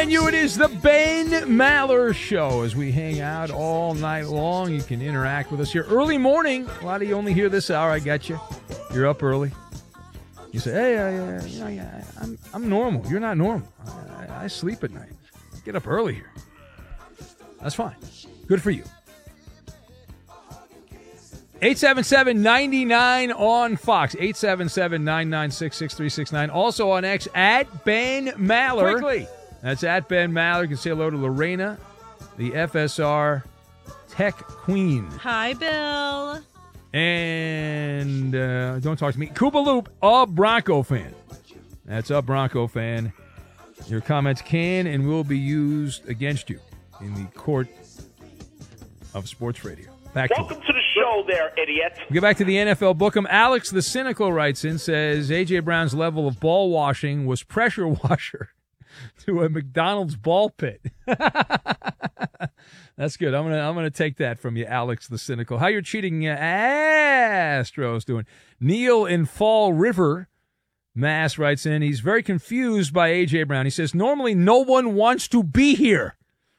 And it is the Ben Maller Show. As we hang out all night long, you can interact with us here. Early morning, a lot of you only hear this hour. I got you. You're up early. You say, hey, I'm normal. You're not normal. I sleep at night. Get up early here. That's fine. Good for you. 877-99 on Fox. 877-996-6369. Also on X, at Ben Maller. Quickly. That's at Ben Maller. You can say hello to Lorena, the FSR Tech Queen. Hi, Bill. And don't talk to me. Koopa Loop, a Bronco fan. That's a Bronco fan. Your comments can and will be used against you in the court of sports radio. Welcome to the show there, idiot. We'll get back to the NFL Book'em. Alex the Cynical writes in, says, A.J. Brown's level of ball washing was pressure washer to a McDonald's ball pit. That's good. I'm gonna take that from you, Alex the Cynical. How you're cheating Astros doing? Neil in Fall River, Mass writes in, he's very confused by A.J. Brown. He says, normally no one wants to be here.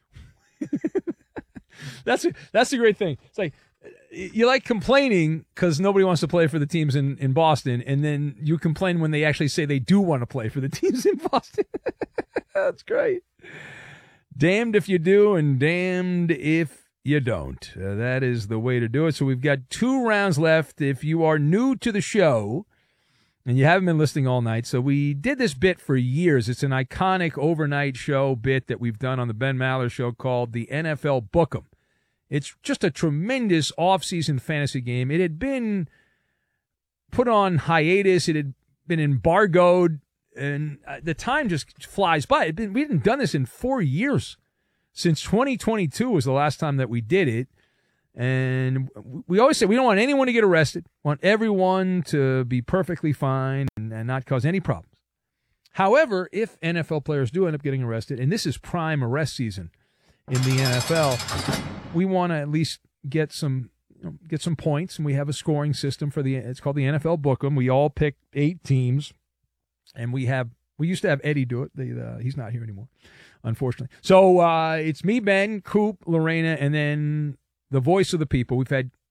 That's a great thing. It's like you like complaining because nobody wants to play for the teams in Boston, and then you complain when they actually say they do want to play for the teams in Boston. That's great. Damned if you do and damned if you don't. That is the way to do it. So we've got 2 rounds left. If you are new to the show and you haven't been listening all night, so we did this bit for years. It's an iconic overnight show bit that we've done on the Ben Maller Show called the NFL Book'em. It's just a tremendous off-season fantasy game. It had been put on hiatus. It had been embargoed, and the time just flies by. We hadn't done this in 4 years. Since 2022 was the last time that we did it. And we always say we don't want anyone to get arrested. We want everyone to be perfectly fine and not cause any problems. However, if NFL players do end up getting arrested, and this is prime arrest season in the NFL, we want to at least get some points, and we have a scoring system for it's called the NFL Book'em. We all pick 8 teams, and we used to have Eddie do it. He's not here anymore, unfortunately. So it's me, Ben, Coop, Lorena, and then the voice of the people. We've had